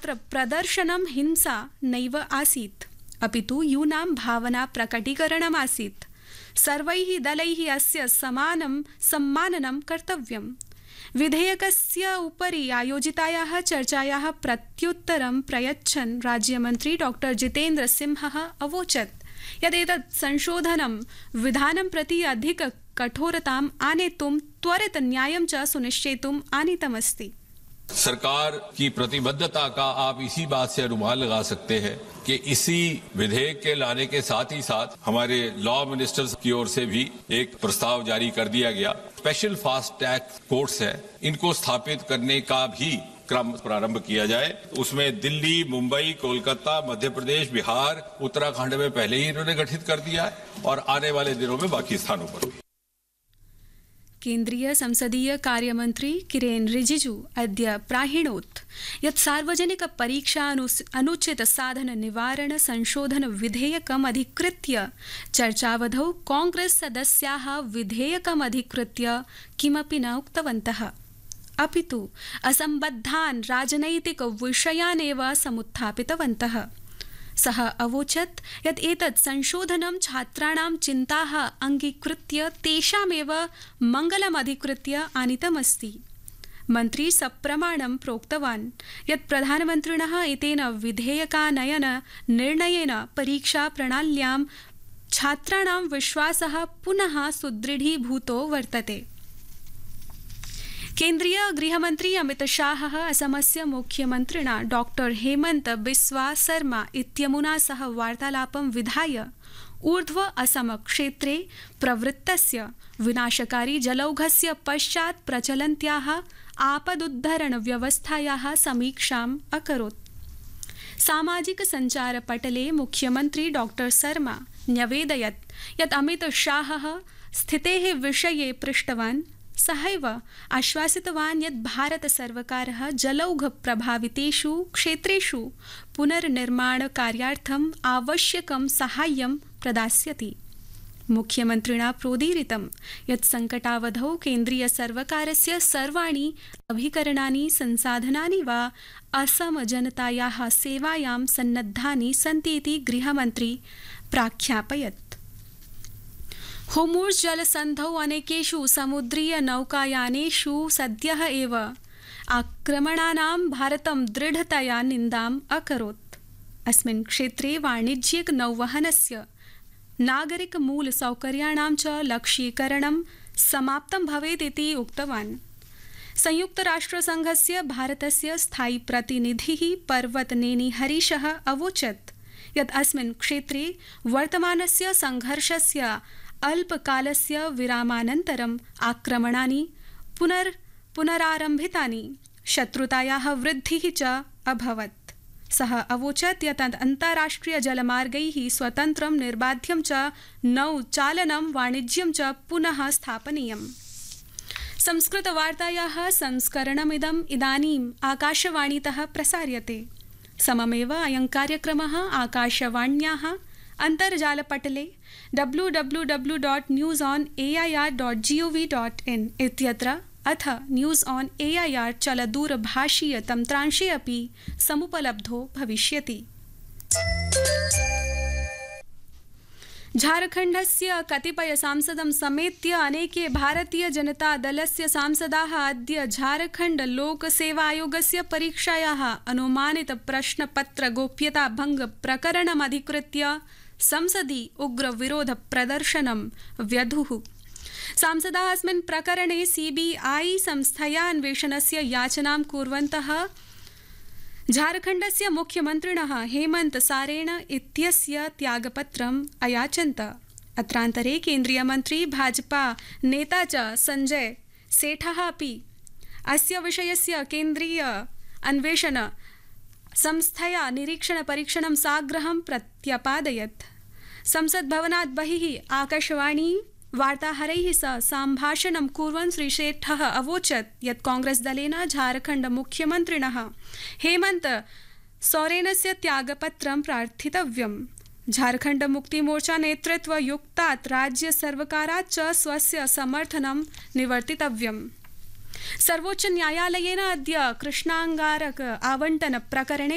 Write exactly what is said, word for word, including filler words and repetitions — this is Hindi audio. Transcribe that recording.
तत्र प्रदर्शनं हिंसा नैव आसीत्, अपि तु यूनां भावना प्रकटीकरणमासीत्। सर्वैः दलैः अस्य समानं सम्माननं कर्तव्यम्। विधेयकस्य उपरि आयोजितायाः चर्चायाः प्रत्युत्तरं प्रयच्छन् राज्यमन्त्री डॉक्टर जितेन्द्र सिंहः अवोचत् यदेतत् संशोधनं विधानं प्रति अधिक कठोरताम् आनेतुं त्वरित न्यायं च सुनिश्चेतुम् आनीतमस्ति। सरकार की प्रतिबद्धता का आप इसी बात से अनुमान लगा सकते हैं कि इसी विधेयक के लाने के साथ ही साथ हमारे लॉ मिनिस्टर्स की ओर से भी एक प्रस्ताव जारी कर दिया गया। स्पेशल फास्ट ट्रैक कोर्ट्स है, इनको स्थापित करने का भी क्रम प्रारंभ किया जाए। उसमें दिल्ली, मुंबई, कोलकाता, मध्य प्रदेश, बिहार, उत्तराखंड में पहले ही इन्होंने गठित कर दिया है और आने वाले दिनों में बाकी स्थानों पर भी। केन्द्रीय संसदीय कार्यमन्त्री किरेन रिजिजू अद्य प्राहिणोत् यत् सार्वजनिक परीक्षा अनुचित साधन निवारण संशोधन विधेयकम् अधिकृत्य चर्चावधौ कांग्रेस सदस्याः विधेयकम् अधिकृत्य किमपि न उक्तवन्तः, अपि तु असम्बद्धान् राजनैतिक विषयानेव समुत्थापितवन्तः। सः अवोचत् यत् एतत् संशोधनं छात्राणां चिन्ताः अङ्गीकृत्य तेषामेव मङ्गलमधिकृत्य आनीतमस्ति। मन्त्री सप्रमाणं प्रोक्तवान् यत् प्रधानमन्त्रिणः एतेन विधेयकानयन निर्णयेन परीक्षा प्रणाल्यां छात्राणां विश्वासः पुनः सुदृढीभूतो वर्तते। केन्द्रीय गृहमन्त्री अमित शाहः असमस्य मुख्यमन्त्रिणा डॉक्टर हेमन्त बिस्वा शर्मा इत्यमुना सह वार्तालापं विधाय ऊर्ध्व असम क्षेत्रे प्रवृत्तस्य विनाशकारी जलौघस्य पश्चात् प्रचलन्त्याः आपदुद्धरण व्यवस्थायाः समीक्षाम् अकरोत्। सामाजिक सञ्चार पटले मुख्यमन्त्री डॉक्टर शर्मा न्यवेदयत् यत् अमित शाहः स्थितेः विषये पृष्टवान्। सहैव आश्वासितवान् यत् भारत सर्वकारः जलौघ प्रभावितेषु क्षेत्रेषु पुनर्निर्माण कार्यार्थम् आवश्यकं साहाय्यं प्रदास्यति। मुख्यमन्त्रिणा प्रोदीरितं यत् संकटावधौ केन्द्रीय सर्वकारस्य सर्वाणि अभिकरणानि संसाधनानि वा असम जनतायाः सेवायां सन्नद्धानि सन्ति इति गृहमन्त्री प्राख्यापयत्। होर्मुज़ जलसन्धौ अनेकेषु समुद्रीय नौकायानेषु सद्यः एव आक्रमणानां भारतं दृढतया निन्दाम् अकरोत्। अस्मिन् क्षेत्रे वाणिज्यिक नौवहनस्य नागरिक मूल सौकर्याणां च लक्ष्यीकरणं समाप्तं भवेत् इति उक्तवान्। संयुक्तराष्ट्रसङ्घस्य भारतस्य स्थायी प्रतिनिधिः पर्वतनेनी हरीशः अवोचत् यत् अस्मिन् क्षेत्रे वर्तमानस्य संघर्षस्य अल्पकालस्य विरामानन्तरम् आक्रमणानि पुनर् पुनरारम्भितानि, शत्रुतायाः वृद्धिः च अभवत्। सः अवोचत् यत् अन्ताराष्ट्रिय जलमार्गैः स्वतन्त्रं निर्बाध्यं च नौ चालनं वाणिज्यं च पुनः स्थापनीयम्। संस्कृतवार्तायाः संस्करणमिदम् इदानीम् आकाशवाणीतः प्रसार्यते। सममेव अयं कार्यक्रमः आकाशवाण्याः अन्तर्जालपटले W W W dot news on A I R dot G O V dot in इत्यत्र अथ news on A I R चलदूरभाषीय तन्त्रांशे अपि समुपलब्धो भविष्यति। झारखण्डस्य कतिपय सांसदं समेत्य अनेके भारतीय जनता दलस्य सांसदाः अद्य झारखण्ड लोक सेवा आयोगस्य परीक्षायाः अनुमानित प्रश्नपत्र गोप्यता भंग प्रकरणमधिकृत्य संसदि उग्र विरोध प्रदर्शनं व्यधुः। सांसदाः अस्मिन् प्रकरणे सीबीआई संस्थया अन्वेषणस्य याचनां कुर्वन्तः झारखण्डस्य मुख्यमन्त्रिणः हेमन्त सारेण इत्यस्य त्यागपत्रम् अयाचन्त। अत्रान्तरे केन्द्रीयमन्त्री भाजपा नेता च संजय सेठः अपि अस्य विषयस्य केन्द्रीय अन्वेषण संस्थया निरीक्षण परीक्षणं साग्रहं प्रत्यपादयत्। संसद भवनात् बहिः आकाशवाणी वार्ताहरैः सह सम्भाषणं कुर्वन् श्री शेठः अवोचत् यत् कांग्रेस दलेन झारखण्ड मुख्यमन्त्रिणः हेमन्त सोरेनस्य त्यागपत्रं प्रार्थितव्यम्। झारखण्ड मुक्तिमोर्चा नेतृत्वयुक्तात् राज्य सर्वकारात् च स्वस्य समर्थनं निवर्तितव्यम्। सर्वोच्च न्यायालयेन अद्य कृष्णांगारक आवंटन प्रकरणे